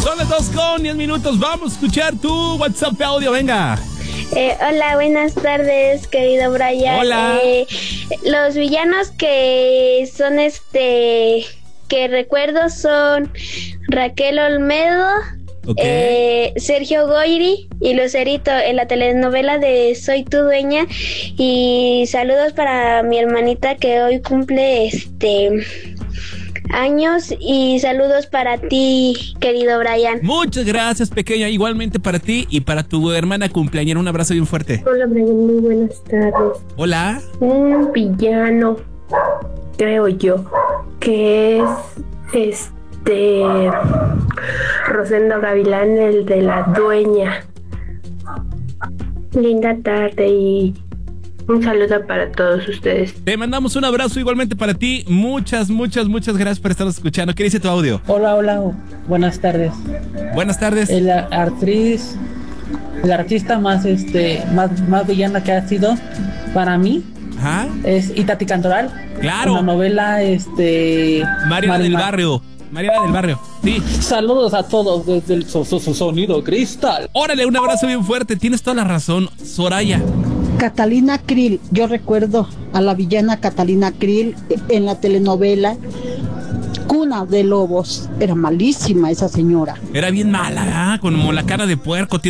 Son las 2:10. Vamos a escuchar tu WhatsApp de audio, venga. Hola, buenas tardes, querido Brian. Hola. Los villanos que son que recuerdo son Raquel Olmedo, Sergio Goyri y Lucerito en la telenovela de Soy tu dueña. Y saludos para mi hermanita que hoy cumple años, y saludos para ti, querido Brian. Muchas gracias, pequeña. Igualmente para ti y para tu hermana cumpleañera. Un abrazo bien fuerte. Hola, Brian, muy buenas tardes. Hola. Un villano, creo yo, que es Rosendo Gavilán, el de la dueña. Linda tarde y un saludo para todos ustedes. Te mandamos un abrazo igualmente para ti. Muchas gracias por estarnos escuchando. ¿Qué dice tu audio? Hola, buenas tardes. Buenas tardes. La artista más villana que ha sido para mí. Ajá. Es Itatí Cantoral. Claro. En la novela Mariana del Barrio. Mariana del Barrio. Sí. Saludos a todos desde el sonido cristal. Órale, un abrazo bien fuerte. Tienes toda la razón, Soraya. Catalina Krill, yo recuerdo a la villana Catalina Krill en la telenovela Cuna de Lobos. Era malísima esa señora. Era bien mala, ¿eh? Como la cara de puerco.